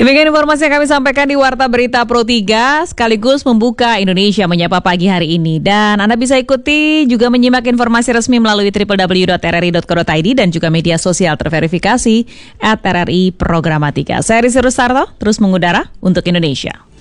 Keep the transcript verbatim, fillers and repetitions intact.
Demikian informasi yang kami sampaikan di Warta Berita Pro tiga, sekaligus membuka Indonesia Menyapa pagi hari ini. Dan Anda bisa ikuti juga menyimak informasi resmi melalui w w w dot r r i dot co dot i d dan juga media sosial terverifikasi at R R I Programatika. Saya Risi Rustarto, terus mengudara untuk Indonesia.